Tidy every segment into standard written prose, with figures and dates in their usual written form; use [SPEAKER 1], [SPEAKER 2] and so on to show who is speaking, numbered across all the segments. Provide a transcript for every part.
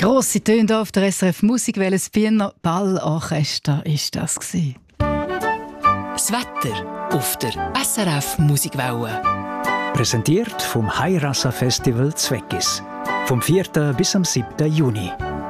[SPEAKER 1] Grosse Töne hier auf der SRF Musikwelle. Das Biener Ballorchester ist das gewesen.
[SPEAKER 2] Das Wetter auf der SRF Musikwelle.
[SPEAKER 3] Präsentiert vom Hairasa Festival Zweckis. Vom 4. bis am 7. Juni.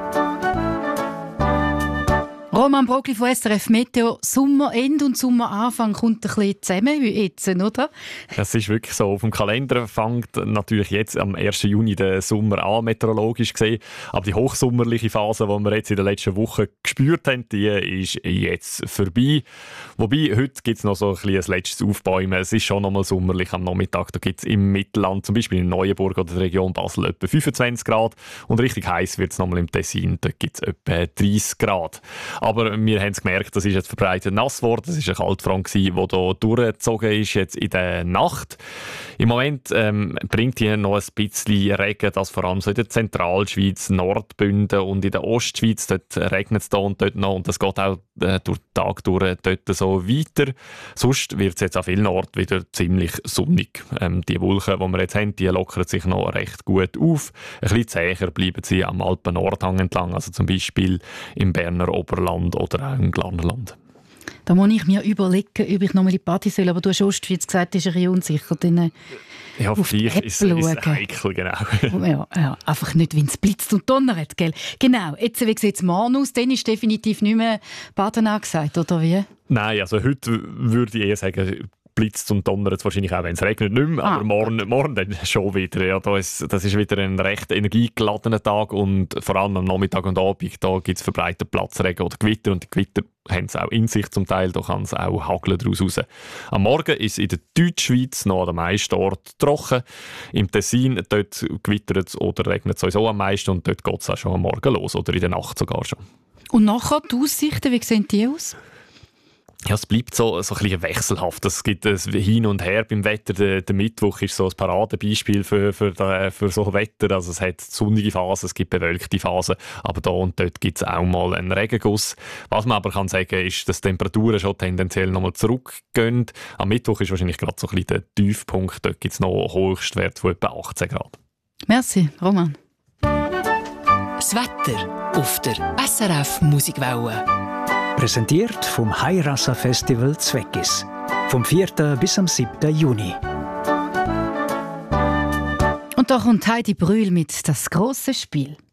[SPEAKER 1] Roman Brogli von SRF Meteo. Sommerende und Sommeranfang kommt ein bisschen zusammen wie jetzt, oder?
[SPEAKER 4] Das ist wirklich so. Auf dem Kalender fängt natürlich jetzt am 1. Juni der Sommer an, meteorologisch gesehen. Aber die hochsommerliche Phase, die wir jetzt in den letzten Wochen gespürt haben, die ist jetzt vorbei. Wobei, heute gibt es noch so ein letztes Aufbäumen. Es ist schon noch mal sommerlich am Nachmittag. Da gibt es im Mittelland, zum Beispiel in Neuenburg oder der Region Basel, etwa 25 Grad. Und richtig heiß wird es noch mal im Tessin. Dort gibt es etwa 30 Grad. Aber wir haben es gemerkt, das ist jetzt verbreitet nass geworden. Das war eine Kaltfront, die hier durchgezogen ist jetzt in der Nacht. Im Moment bringt hier noch ein bisschen Regen, das vor allem so in der Zentralschweiz, Nordbünden und in der Ostschweiz. Dort regnet es da und dort noch und das geht auch durch den Tag durch dort so weiter. Sonst wird es jetzt an vielen Orten wieder ziemlich sonnig. Die Wolken, die wir jetzt haben, die lockern sich noch recht gut auf. Ein bisschen zäher bleiben sie am Alpen-Nordhang entlang, also zum Beispiel im Berner Oberland oder auch im Glarnerland.
[SPEAKER 1] Da muss ich mir überlegen, ob ich noch mal in die Party soll. Aber du hast Ostschweiz gesagt, das ist ein bisschen unsicher. Dann,
[SPEAKER 4] ja, für dich ist es heikel, genau.
[SPEAKER 1] ja, einfach nicht, wenn es blitzt und donnert, gell? Genau, jetzt, wie sieht es morgen aus? Dann ist definitiv nicht mehr Baden angesagt, oder wie?
[SPEAKER 4] Nein, also heute würde ich eher sagen, blitzt und donnert es wahrscheinlich auch, wenn es regnet, nicht mehr. Aber morgen dann schon wieder. Ja, das ist wieder ein recht energiegeladener Tag und vor allem am Nachmittag und Abend da gibt es verbreitet Platzregen oder Gewitter und die Gewitter haben es auch in sich zum Teil, da kann es auch hageln daraus raus. Am Morgen ist in der Deutschschweiz noch an den meisten Orten trocken. Im Tessin, dort gewittert es oder regnet es sowieso am meisten und dort geht es auch schon am Morgen los oder in der Nacht sogar schon.
[SPEAKER 1] Und nachher die Aussichten, wie sehen die aus?
[SPEAKER 4] Ja, es bleibt so ein bisschen wechselhaft. Es gibt ein Hin und Her beim Wetter. Der Mittwoch ist so ein Paradebeispiel für so Wetter. Also es hat sonnige Phasen, es gibt bewölkte Phasen, aber da und dort gibt es auch mal einen Regenguss. Was man aber kann sagen, ist, dass die Temperaturen schon tendenziell nochmal zurückgehen. Am Mittwoch ist wahrscheinlich gerade so ein bisschen der Tiefpunkt. Dort gibt es noch Höchstwert von etwa 18 Grad.
[SPEAKER 1] Merci, Roman.
[SPEAKER 2] Das Wetter auf der SRF Musikwelle.
[SPEAKER 3] Präsentiert vom Hairasa Festival Zweckis. Vom 4. bis am 7. Juni.
[SPEAKER 1] Und da kommt Heidi Brühl mit «Das grosse Spiel».